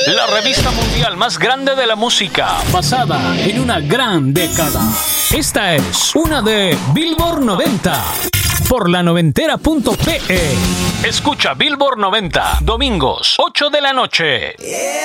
La revista mundial más grande de la música, basada en una gran década. Esta es una de Billboard 90 por la noventera.pe. Escucha Billboard 90 domingos 8 de la noche.